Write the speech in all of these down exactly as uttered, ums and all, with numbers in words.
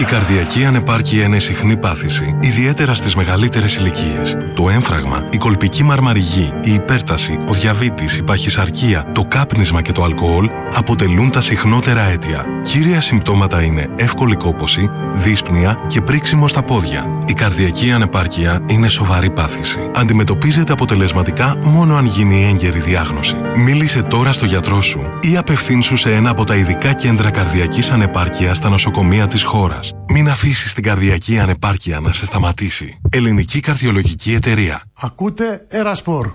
Η καρδιακή ανεπάρκεια είναι συχνή πάθηση, ιδιαίτερα στις μεγαλύτερες ηλικίες. Το έμφραγμα, η κολπική μαρμαριγή, η υπέρταση, ο διαβήτης, η παχυσαρκία, το κάπνισμα και το αλκοόλ αποτελούν τα συχνότερα αίτια. Κύρια συμπτώματα είναι εύκολη κόπωση, δύσπνοια και πρίξιμο στα πόδια. Η καρδιακή ανεπάρκεια είναι σοβαρή πάθηση. Αντιμετωπίζεται αποτελεσματικά μόνο αν γίνει έγκαιρη διάγνωση. Μίλησε τώρα στο γιατρό σου ή απευθύνσου σε ένα από τα ειδικά κέντρα καρδιακής ανεπάρκειας στα νοσοκομεία της χώρας. Μην αφήσεις την καρδιακή ανεπάρκεια να σε σταματήσει. Ελληνική Καρδιολογική Εταιρεία. Ακούτε Ερασπορ.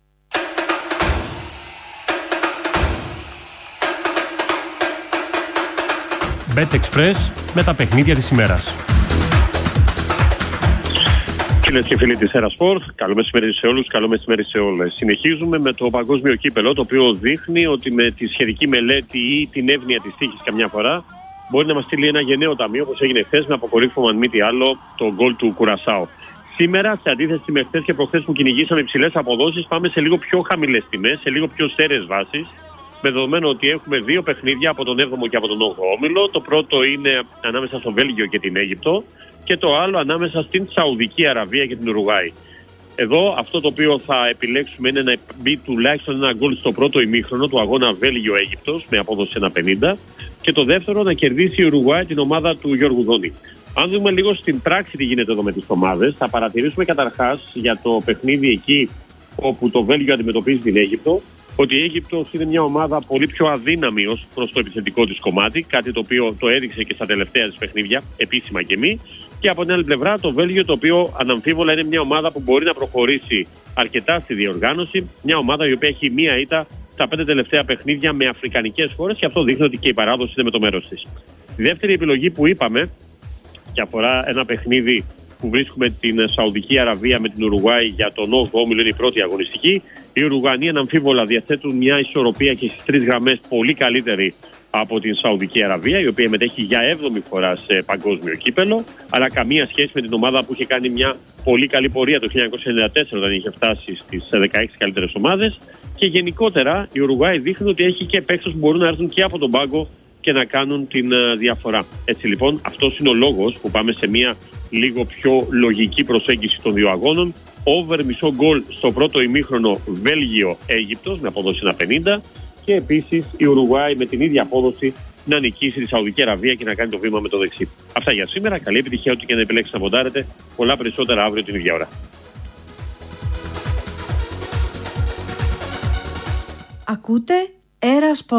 BetExpress με τα παιχνίδια της ημέρας. Φίλες και φίλοι της Ερασπορ, καλό μεσημέρι σε όλους, καλό μεσημέρι σε όλες. Συνεχίζουμε με το παγκόσμιο κύπελο, το οποίο δείχνει ότι με τη σχετική μελέτη ή την εύνοια της τύχης καμιά φορά μπορεί να μας στείλει ένα γενναίο ταμείο, όπως έγινε χθες με αποκορύφωμα αν μη τι άλλο το γκολ του Κουρασάου. Σήμερα, σε αντίθεση με χθες και προχθές που κυνηγήσαμε υψηλές αποδόσεις, πάμε σε λίγο πιο χαμηλές τιμές, σε λίγο πιο στέρεες βάσεις. Με δεδομένο ότι έχουμε δύο παιχνίδια από τον έβδομο και από τον όγδοο όμιλο. Το πρώτο είναι ανάμεσα στο Βέλγιο και την Αίγυπτο και το άλλο ανάμεσα στην Σαουδική Αραβία και την Ουρουγάη. Εδώ αυτό το οποίο θα επιλέξουμε είναι να μπει τουλάχιστον ένα γκολ στο πρώτο ημίχρονο του αγώνα Βέλγιο-Αίγυπτος με απόδοση ένα πενήντα και το δεύτερο να κερδίσει η Ουρουγάη την ομάδα του Γιώργου Δόνη. Αν δούμε λίγο στην πράξη τι γίνεται εδώ με τις ομάδες, θα παρατηρήσουμε καταρχάς για το παιχνίδι εκεί όπου το Βέλγιο αντιμετωπίζει την Αίγυπτο, ότι η Αίγυπτος είναι μια ομάδα πολύ πιο αδύναμη ως προς το επιθετικό της κομμάτι, κάτι το οποίο το έδειξε και στα τελευταία της παιχνίδια, επίσημα και μη. Και από την άλλη πλευρά το Βέλγιο, το οποίο αναμφίβολα είναι μια ομάδα που μπορεί να προχωρήσει αρκετά στη διοργάνωση, μια ομάδα η οποία έχει μία ήττα στα πέντε τελευταία παιχνίδια με αφρικανικές χώρες και αυτό δείχνει ότι και η παράδοση είναι με το μέρος της. Η δεύτερη επιλογή που είπαμε και αφορά ένα παιχνίδι που βρίσκουμε την Σαουδική Αραβία με την Ουρουγάη για τον όγδοο όμιλο, είναι η πρώτη αγωνιστική. Οι Ουρουγανοί αναμφίβολα διαθέτουν μια ισορροπία και στις τρεις γραμμές πολύ καλύτερη από την Σαουδική Αραβία, η οποία μετέχει για έβδομη φορά σε παγκόσμιο κύπελο, αλλά καμία σχέση με την ομάδα που είχε κάνει μια πολύ καλή πορεία το χίλια εννιακόσια ενενήντα τέσσερα όταν είχε φτάσει στις δεκαέξι καλύτερες ομάδες. Και γενικότερα η Ουρουγάη δείχνει ότι έχει και παίκτες που μπορούν να έρθουν και από τον πάγκο και να κάνουν την uh, διαφορά. Έτσι λοιπόν, αυτός είναι ο λόγος που πάμε σε μια λίγο πιο λογική προσέγγιση των δύο αγώνων. Over μισό γκολ στο πρώτο ημίχρονο Βέλγιο-Αίγυπτος με απόδοση ένα πενήντα και επίσης η Ουρουγάη με την ίδια απόδοση να νικήσει τη Σαουδική Αραβία και να κάνει το βήμα με το δεξί. Αυτά για σήμερα. Καλή επιτυχία ό,τι και να επιλέξετε να ποντάρετε. Πολλά περισσότερα αύριο την ίδια ώρα. Ακούτε Ερασπορ.